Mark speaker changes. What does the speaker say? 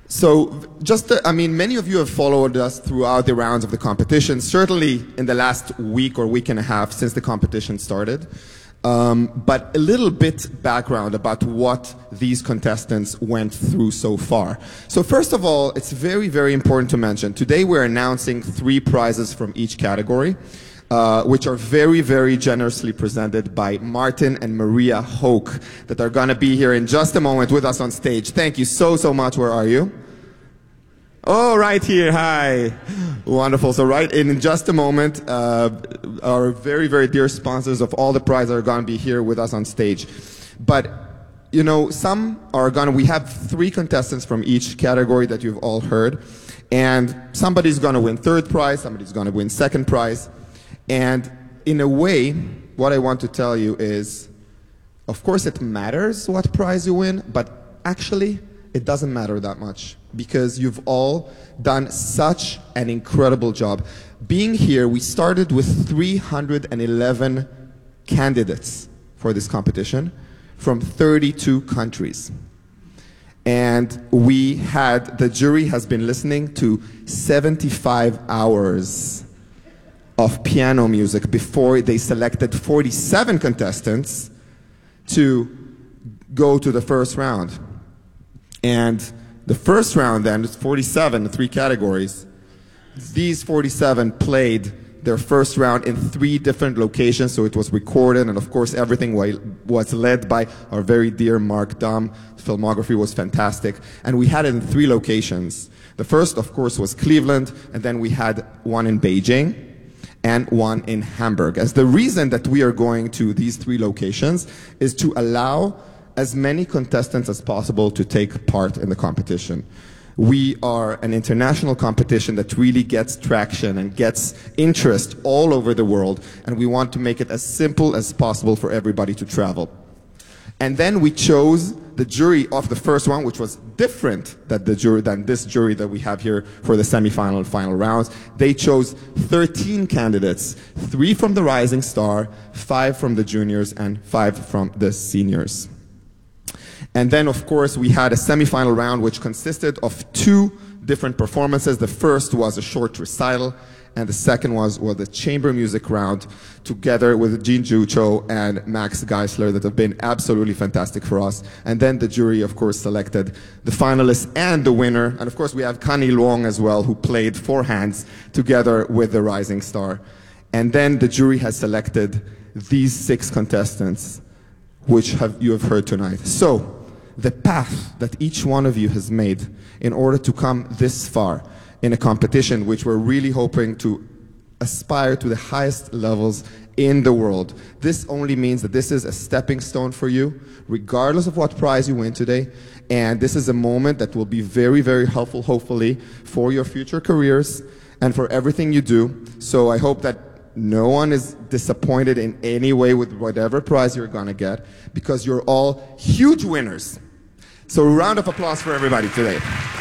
Speaker 1: So I mean, many of you have followed us throughout the rounds of the competition, certainly in the last week or week and a half since the competition started. But a little bit background about what these contestants went through so far. So first of all, it's very, very important to mention, today we're announcing 3 prizes from each category, which are very, very generously presented by Martin and Maria Hoke, that are going to be here in just a moment with us on stage. Thank you so, so much. Where are you? Oh, right here. Hi. Wonderful. So right in just a moment, our very, very dear sponsors of all the prizes are going to be here with us on stage. But, you know, we have 3 contestants from each category that you've all heard. And somebody's going to win 3rd prize, somebody's going to win 2nd prize. And in a way, what I want to tell you is, of course it matters what prize you win, but actually it doesn't matter that much, because you've all done such an incredible job. Being here, we started with 311 candidates for this competition from 32 countries. And the jury has been listening to 75 hours of piano music before they selected 47 contestants to go to the first round. And the first round then, it's 47, the 3 categories. These 47 played their first round in 3 different locations, so it was recorded, and of course everything was led by our very dear Mark Dahm. Filmography was fantastic, and we had it in 3 locations. The first, of course, was Cleveland, and then we had one in Beijing and one in Hamburg. As the reason that we are going to these 3 locations is to allow as many contestants as possible to take part in the competition. We are an international competition that really gets traction and gets interest all over the world, and we want to make it as simple as possible for everybody to travel. And then we chose the jury of the first one, which was different than this jury that we have here for the semifinal and final rounds. They chose 13 candidates, 3 from the Rising Star, 5 from the juniors, and 5 from the seniors. And then, of course, we had a semifinal round which consisted of 2 different performances. The first was a short recital, and the second was the chamber music round, together with Jin Ju Cho and Max Geisler, that have been absolutely fantastic for us. And then the jury, of course, selected the finalists and the winner. And of course, we have Kani Luong as well, who played 4 hands together with the Rising Star. And then the jury has selected these 6 contestants, which you have heard tonight. So, the path that each one of you has made in order to come this far in a competition which we're really hoping to aspire to the highest levels in the world. This only means that this is a stepping stone for you, regardless of what prize you win today. And this is a moment that will be very, very helpful, hopefully, for your future careers and for everything you do. So I hope that no one is disappointed in any way with whatever prize you're gonna get, because you're all huge winners. So a round of applause for everybody today.